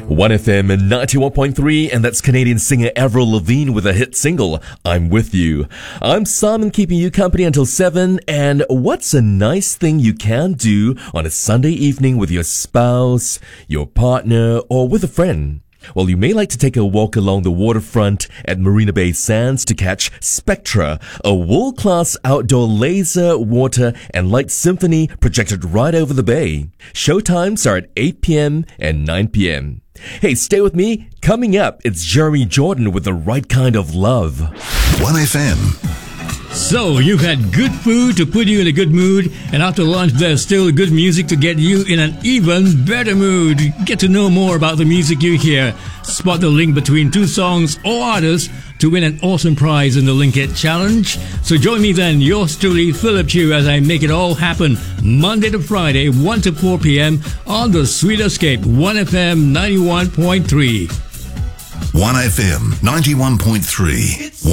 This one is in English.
1FM 91.3, and that's Canadian singer Avril Lavigne with a hit single, I'm With You. I'm Simon, keeping you company until 7, and what's a nice thing you can do on a Sunday evening with your spouse, your partner, or with a friend? Well, you may like to take a walk along the waterfront at Marina Bay Sands to catch Spectra, a world-class outdoor laser, water, and light symphony projected right over the bay. Showtimes are at 8 p.m. and 9 p.m. Hey, stay with me. Coming up, it's Jeremy Jordan with The Right Kind of Love. 1FM. So, you've had good food to put you in a good mood, and after lunch there's still good music to get you in an even better mood. Get to know more about the music you hear. Spot the link between two songs or artists to win an awesome prize in the Link It Challenge. So join me then, yours truly, Philip Chu, as I make it all happen Monday to Friday, 1 to 4 p.m. on the Sweet Escape, 1FM 91.3. 1FM 91.3.